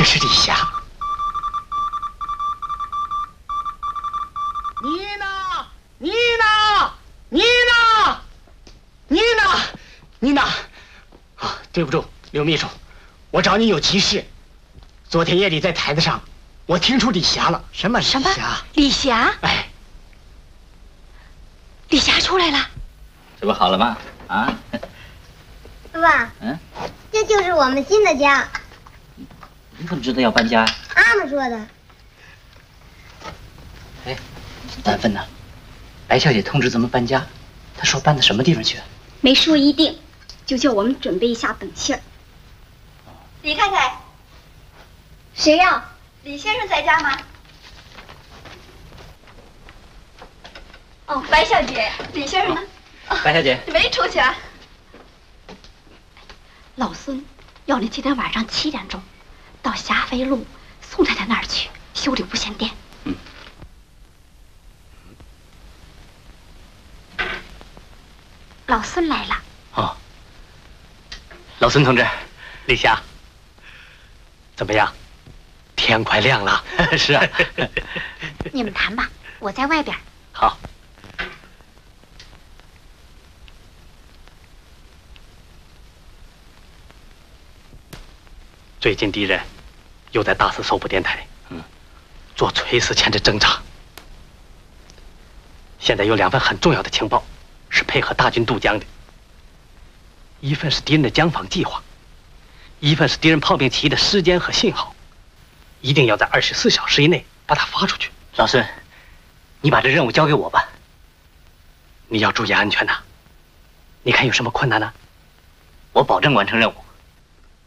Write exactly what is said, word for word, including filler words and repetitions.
是李霞。 妮娜，妮娜，妮娜，妮娜，妮娜！啊，对不住，刘秘书，我找你有急事。昨天夜里在台子上，我听出李霞了。 什么什么？ 李霞？ 李霞？ 哎， 李霞出来了。 这不好了吗？啊？ 爸爸， 嗯， 这就是我们新的家。 你怎么知道要搬家？ 妈妈说的。 哎，丹芬呢？白小姐通知咱们搬家，她说搬到什么地方去？ 没说一定，就叫我们准备一下等信儿。 李太太， 谁呀？ 李先生在家吗？ 哦，白小姐，李先生呢？ 白小姐， 没出去啊。 老孙要你今天晚上七点钟到霞飞路宋太太那儿去修理无线电。 嗯。 老孙来了。 哦，老孙同志，李霞，怎么样？天快亮了。是啊。 你们谈吧，我在外边。 好。最近敌人又在大肆搜捕电台，嗯，做垂死前的侦查。现在有两份很重要的情报，是配合大军渡江的。一份是敌人的江防计划，一份是敌人炮兵起义的时间和信号，一定要在二十四小时以内把它发出去。 老孙，你把这任务交给我吧。 你要注意安全呐。你看有什么困难呢？ 我保证完成任务。